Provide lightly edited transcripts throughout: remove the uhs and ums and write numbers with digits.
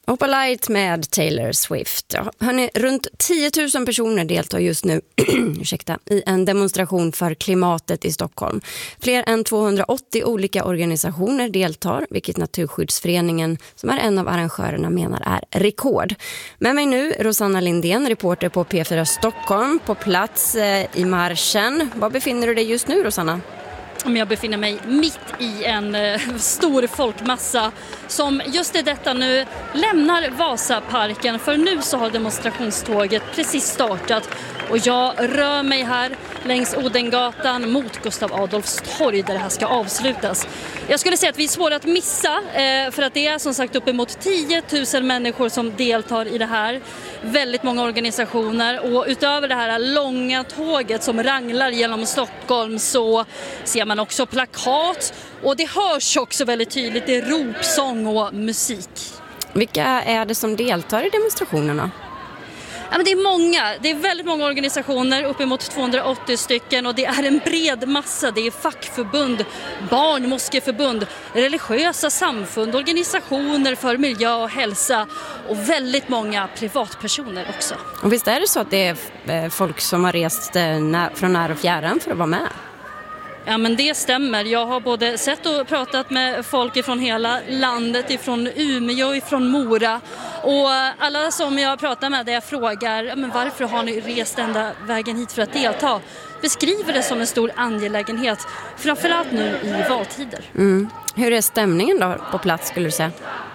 Hoppa Light med Taylor Swift. Ja, hörni, runt 10 000 personer deltar just nu i en demonstration för klimatet i Stockholm. Fler än 280 olika organisationer deltar, vilket Naturskyddsföreningen, som är en av arrangörerna, menar är rekord. Med mig nu Rosanna Lindén, reporter på P4 Stockholm, på plats i marschen. Var befinner du dig just nu, Rosanna? Jag befinner mig mitt i en stor folkmassa som just i detta nu lämnar Vasaparken, för nu så har demonstrationståget precis startat och jag rör mig här längs Odengatan mot Gustav Adolfs torg där det här ska avslutas. Jag skulle säga att vi är svåra att missa för att det är som sagt uppemot 10 000 människor som deltar i det här. Väldigt många organisationer, och utöver det här långa tåget som ranglar genom Stockholm så ser man också plakat, och det hörs också väldigt tydligt, det är ropsång och musik. Vilka är det som deltar i demonstrationerna? Ja, men det är många. Det är väldigt många organisationer, uppemot 280 stycken, och det är en bred massa. Det är fackförbund, barnmoskeförbund, religiösa samfund, organisationer för miljö och hälsa och väldigt många privatpersoner också. Och visst är det så att det är folk som har rest från när och fjärran för att vara med? Ja, men det stämmer. Jag har både sett och pratat med folk från hela landet, ifrån Umeå och ifrån Mora. Och alla som jag pratar med, där jag frågar men varför har ni rest ända vägen hit för att delta, beskriver det som en stor angelägenhet, framförallt nu i valtider. Hur är stämningen då på plats, skulle du säga?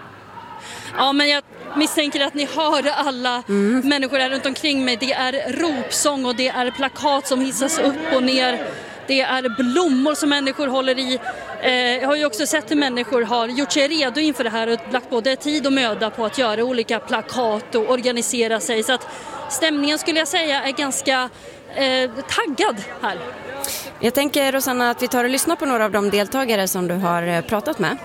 Ja, men jag misstänker att ni hör alla människor här runt omkring mig. Det är ropsång och det är plakat som hissas upp och ner. Det är blommor som människor håller i. Jag har ju också sett hur människor har gjort sig redo inför det här och lagt både tid och möda på att göra olika plakat och organisera sig. Så att stämningen, skulle jag säga, är ganska taggad här. Jag tänker, Rosanna, att vi tar och lyssnar på några av de deltagare som du har pratat med.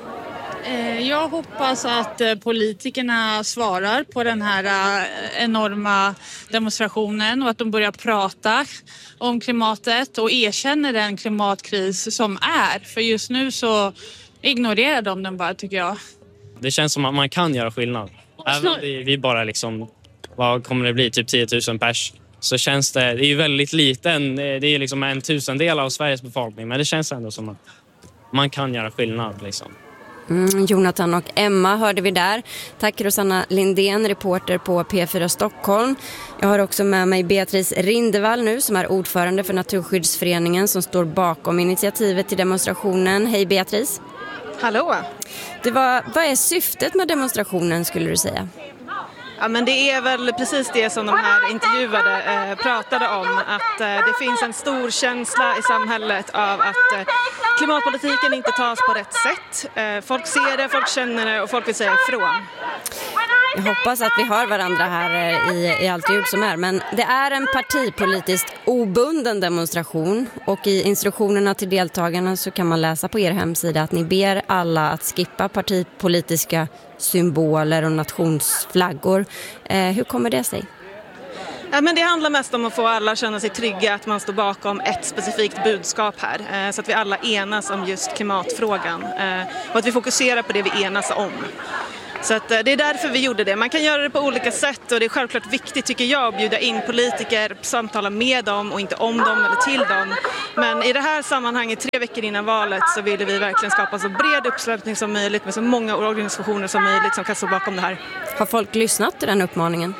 Jag hoppas att politikerna svarar på den här enorma demonstrationen och att de börjar prata om klimatet och erkänner den klimatkris som är. För just nu så ignorerar de den bara, tycker jag. Det känns som att man kan göra skillnad. Även vi bara liksom, vad kommer det bli, typ 10 000 pers. Så känns det är ju väldigt liten, det är liksom 1/1000 av Sveriges befolkning. Men det känns ändå som att man kan göra skillnad liksom. Jonathan och Emma hörde vi där. Tack Rosanna Lindén, reporter på P4 Stockholm. Jag har också med mig Beatrice Rindevall nu, som är ordförande för Naturskyddsföreningen, som står bakom initiativet till demonstrationen. Hej Beatrice. Hallå. Vad är syftet med demonstrationen, skulle du säga? Ja, men det är väl precis det som de här intervjuade pratade om, att det finns en stor känsla i samhället av att klimatpolitiken inte tas på rätt sätt. Folk ser det, folk känner det och folk vill säga ifrån. Jag hoppas att vi har varandra här i allt ljud som är. Men det är en partipolitiskt obunden demonstration. Och i instruktionerna till deltagarna så kan man läsa på er hemsida att ni ber alla att skippa partipolitiska symboler och nationsflaggor. Hur kommer det sig? Ja, men det handlar mest om att få alla att känna sig trygga, att man står bakom ett specifikt budskap här. Så att vi alla enas om just klimatfrågan. Och att vi fokuserar på det vi enas om. Så att det är därför vi gjorde det. Man kan göra det på olika sätt, och det är självklart viktigt, tycker jag, att bjuda in politiker, samtala med dem och inte om dem eller till dem. Men i det här sammanhanget, 3 veckor innan valet, så ville vi verkligen skapa så bred uppslutning som möjligt med så många organisationer som möjligt som kan stå bakom det här. Har folk lyssnat till den uppmaningen?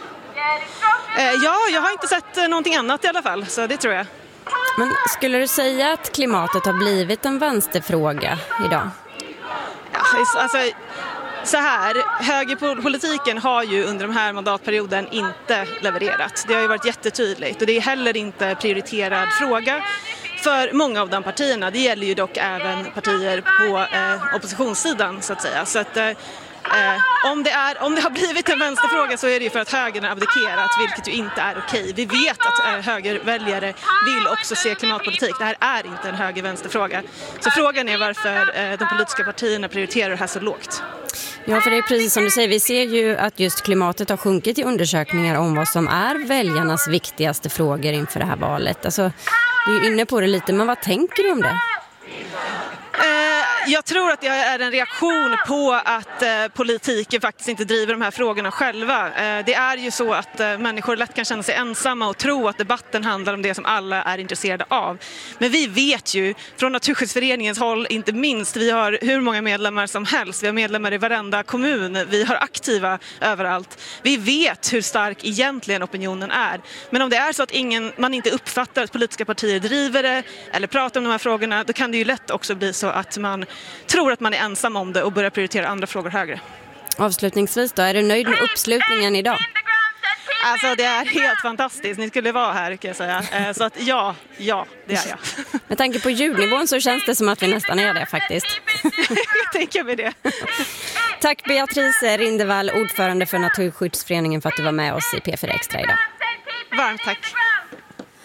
Ja, jag har inte sett någonting annat i alla fall, så det tror jag. Men skulle du säga att klimatet har blivit en vänsterfråga idag? Ja, alltså... Så här, högerpolitiken har ju under de här mandatperioden inte levererat. Det har ju varit jättetydligt, och det är heller inte prioriterad fråga för många av de partierna. Det gäller ju dock även partier på oppositionssidan, så att säga. Så att om det har blivit en vänsterfråga så är det ju för att högern har abdikerat, vilket ju inte är okej. Vi vet att högerväljare vill också se klimatpolitik. Det här är inte en höger-vänsterfråga. Så frågan är varför de politiska partierna prioriterar det här så lågt. Ja, för det är precis som du säger. Vi ser ju att just klimatet har sjunkit i undersökningar om vad som är väljarnas viktigaste frågor inför det här valet. Alltså, du är inne på det lite, men vad tänker du om det? Jag tror att det är en reaktion på att politiker faktiskt inte driver de här frågorna själva. Det är ju så att människor lätt kan känna sig ensamma och tro att debatten handlar om det som alla är intresserade av. Men vi vet ju från Naturskyddsföreningens håll, inte minst, vi har hur många medlemmar som helst. Vi har medlemmar i varenda kommun, vi har aktiva överallt. Vi vet hur stark egentligen opinionen är. Men om det är så att man inte uppfattar att politiska partier driver det eller pratar om de här frågorna, då kan det ju lätt också bli så att man tror att man är ensam om det och börjar prioritera andra frågor högre. Avslutningsvis då, är du nöjd med uppslutningen idag? Alltså det är helt fantastiskt, ni skulle vara här kan jag säga. Så att ja, det är jag. Med tanke på ljudnivån så känns det som att vi nästan är det faktiskt. Jag tänker med det. Tack Beatrice Rindevall, ordförande för Naturskyddsföreningen, för att du var med oss i P4 Extra idag. Varmt tack.